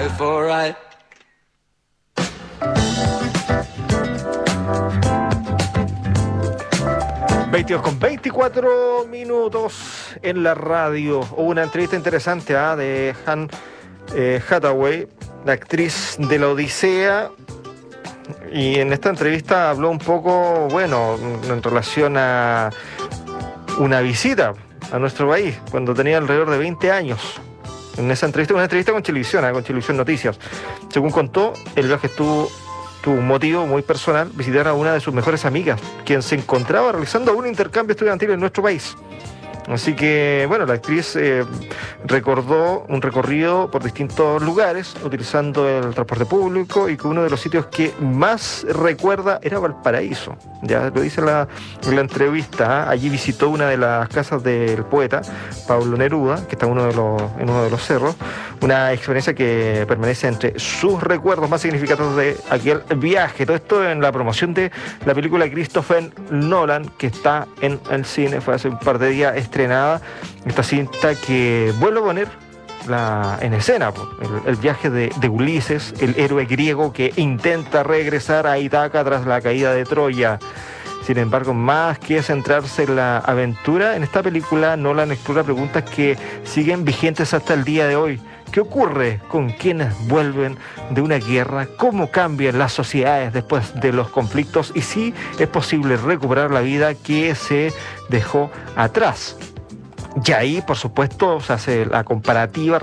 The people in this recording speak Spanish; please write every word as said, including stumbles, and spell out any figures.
for right. veintidós con veinticuatro minutos en la radio. Hubo una entrevista interesante ¿eh? de Anne eh, Hathaway, la actriz de La Odisea, y en esta entrevista habló un poco, bueno, en relación a una visita a nuestro país cuando tenía alrededor de veinte años. En esa entrevista, una entrevista con Chilevisión, ¿eh? con Chilevisión Noticias. Según contó, el viaje estuvo tuvo un motivo muy personal: visitar a una de sus mejores amigas, quien se encontraba realizando un intercambio estudiantil en nuestro país. Así que, bueno, la actriz eh, recordó un recorrido por distintos lugares utilizando el transporte público, y que uno de los sitios que más recuerda era Valparaíso. Ya lo dice la, la entrevista. ¿eh? Allí visitó una de las casas del poeta Pablo Neruda, que está uno de los, en uno de los cerros. Una experiencia que permanece entre sus recuerdos más significativos de aquel viaje. Todo esto en la promoción de la película Christopher Nolan, que está en el cine. Fue hace un par de días estrenada esta cinta que vuelve a poner la, en escena el, el viaje de, de Ulises, el héroe griego que intenta regresar a Ítaca tras la caída de Troya. Sin embargo, más que centrarse en la aventura, en esta película Nolan explora preguntas que siguen vigentes hasta el día de hoy. ¿Qué ocurre con quienes vuelven de una guerra? ¿Cómo cambian las sociedades después de los conflictos? Y si es posible recuperar la vida que se dejó atrás. Y ahí, por supuesto, se hace la comparativa